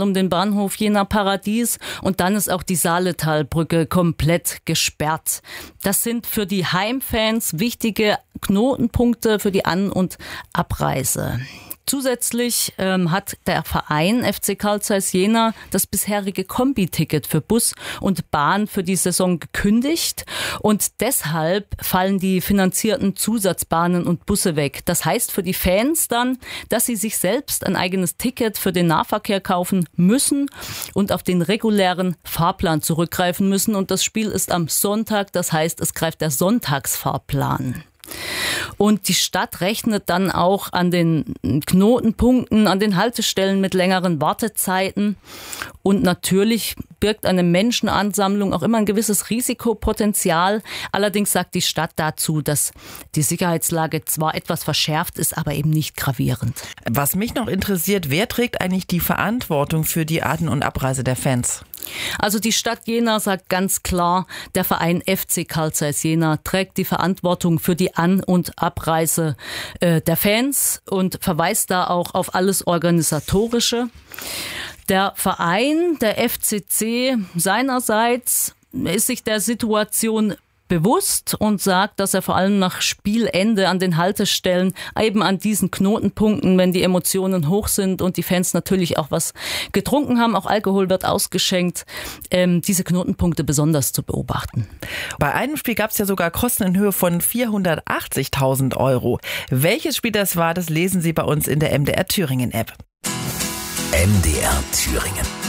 um den Bahnhof Jena Paradies und dann ist auch die Saaletalbrücke komplett gesperrt. Das sind für die Heimfans wichtige Knotenpunkte für die An- und Abreise. Zusätzlich hat der Verein FC Carl Zeiss Jena das bisherige Kombi-Ticket für Bus und Bahn für die Saison gekündigt und deshalb fallen die finanzierten Zusatzbahnen und Busse weg. Das heißt für die Fans dann, dass sie sich selbst ein eigenes Ticket für den Nahverkehr kaufen müssen und auf den regulären Fahrplan zurückgreifen müssen und das Spiel ist am Sonntag, das heißt es greift der Sonntagsfahrplan. Und die Stadt rechnet dann auch an den Knotenpunkten, an den Haltestellen mit längeren Wartezeiten. Und natürlich birgt eine Menschenansammlung auch immer ein gewisses Risikopotenzial. Allerdings sagt die Stadt dazu, dass die Sicherheitslage zwar etwas verschärft ist, aber eben nicht gravierend. Was mich noch interessiert, wer trägt eigentlich die Verantwortung für die An- und Abreise der Fans? Also die Stadt Jena sagt ganz klar, der Verein FC Carl Zeiss Jena trägt die Verantwortung für die An- und Abreise der Fans und verweist da auch auf alles Organisatorische. Der Verein, der FCC seinerseits, ist sich der Situation bewusst und sagt, dass er vor allem nach Spielende an den Haltestellen, eben an diesen Knotenpunkten, wenn die Emotionen hoch sind und die Fans natürlich auch was getrunken haben, auch Alkohol wird ausgeschenkt, diese Knotenpunkte besonders zu beobachten. Bei einem Spiel gab es ja sogar Kosten in Höhe von 480.000 €. Welches Spiel das war, das lesen Sie bei uns in der MDR Thüringen App. MDR Thüringen.